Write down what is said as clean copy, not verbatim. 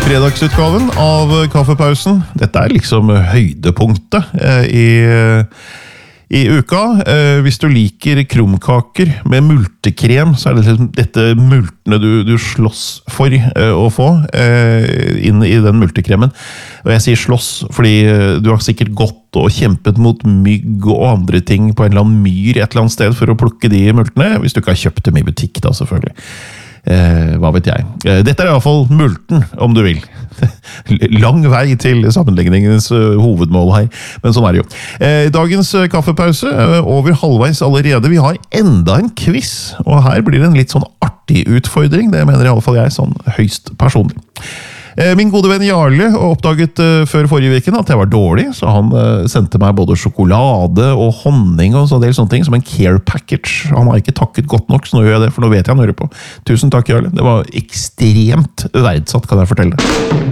Fredagsutgaven av Kaffepausen. Dette liksom høydepunktet i uka. Hvis du liker krumkaker med multekrem, så det liksom dette multene du slåss for å få inn i den multekremen. Og jeg sier slåss, fordi du har sikkert gått og kjempet mot mygg og andre ting på en eller annen myr et eller annet sted for å plukke de multene, hvis du ikke har kjøpt dem i butikk da, selvfølgelig. Hva vet jeg. Dette i hvert fall multen, om du vil. Lang vei til sammenlegningens hovedmål her, men sånn det jo. Dagens kaffepause, over halvveis allerede. Vi har enda en quiz, og her blir det en litt sånn artig utfordring. Det mener i alle fall jeg, sånn høyst personlig. Min gode venn Jarle oppdaget før forrige uken at jeg var dårlig, så han sendte meg både sjokolade og honning og sånne ting som en care package. Han har ikke takket godt nok, så nå gjør jeg det, for nå vet jeg han hører på. Tusen takk, Jarle. Det var ekstremt verdsatt, kan jeg fortelle.